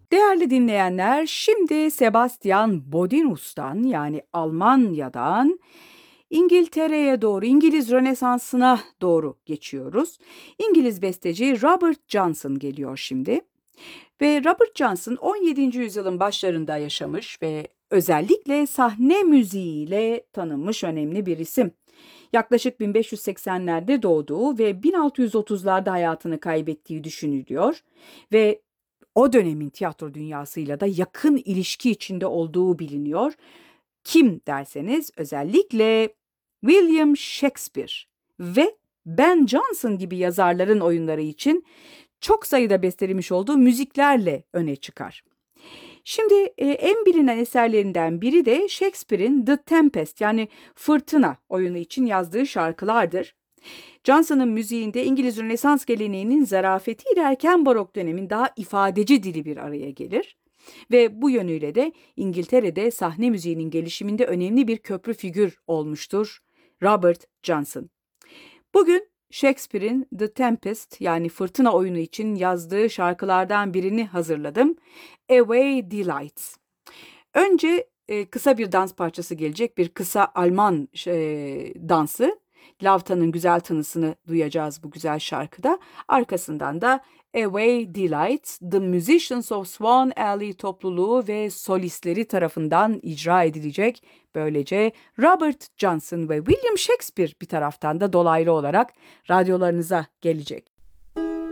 Değerli dinleyenler, şimdi Sebastian Bodinus'tan yani Almanya'dan İngiltere'ye doğru, İngiliz Rönesansı'na doğru geçiyoruz. İngiliz besteci Robert Johnson geliyor şimdi. Ve Robert Johnson 17. yüzyılın başlarında yaşamış ve özellikle sahne müziğiyle tanınmış önemli bir isim. Yaklaşık 1580'lerde doğduğu ve 1630'larda hayatını kaybettiği düşünülüyor ve o dönemin tiyatro dünyasıyla da yakın ilişki içinde olduğu biliniyor. Kim derseniz özellikle William Shakespeare ve Ben Jonson gibi yazarların oyunları için çok sayıda bestelemiş olduğu müziklerle öne çıkar. Şimdi en bilinen eserlerinden biri de Shakespeare'in The Tempest yani Fırtına oyunu için yazdığı şarkılardır. Johnson'ın müziğinde İngiliz Rönesans geleneğinin zarafetiyle erken barok dönemin daha ifadeci dili bir araya gelir. Ve bu yönüyle de İngiltere'de sahne müziğinin gelişiminde önemli bir köprü figür olmuştur Robert Johnson. Bugün Shakespeare'in The Tempest yani Fırtına oyunu için yazdığı şarkılardan birini hazırladım. Away Delights. Önce kısa bir dans parçası gelecek, bir kısa Alman dansı. Lavta'nın güzel tınısını duyacağız bu güzel şarkıda. Arkasından da Away Delights, The Musicians of Swan Alley topluluğu ve solistleri tarafından icra edilecek. Böylece Robert Johnson ve William Shakespeare bir taraftan da dolaylı olarak radyolarınıza gelecek.